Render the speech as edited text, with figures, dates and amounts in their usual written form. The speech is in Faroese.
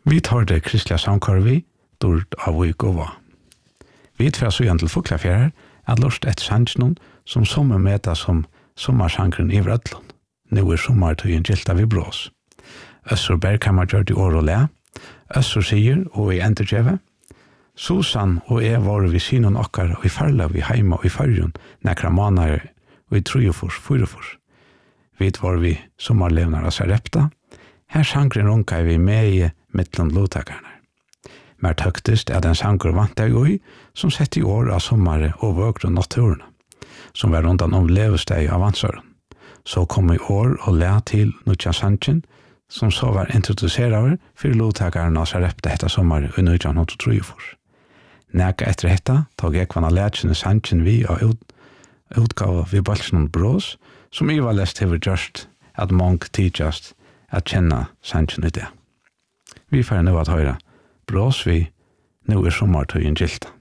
Vi tar det kristliga samkorvi, dord av Vigova. Vi tver så igjen til Fuglafjærer, at lort et sannsjon som sommer meta som sommarsankren i Vrødlund. Nå sommartøyen gilta vi brås. Øssur Bergkammer gjør det år og le. Øssur sier, og i endergjeve, Susan og jeg var vi synen okkar og i farla vi heima og i fargen nekra månader og i 3-4. Vi var vi sommarlevnar av Sarepta. Her sankren runka vi med i mittlund lovtakarna. Mer tøktist er den sanker vant jeg ui, som sett i år av sommare og vøkru naturene, som var rundan om levesteg av vansøren. Så kom i år og le til Nutja Sanchin, som så var introducerar for lovtakarna av Sarepta hetta sommare i 1903. Neka etter hetta tog jeg kvann av lærkjene Sanchin vi og utgav vi balsjon brås, som I var lest hever gjørst at monk tidjast at kjenna Sanchin i det. Vi får nå at høyra brås vi nå sommartøyen gilta.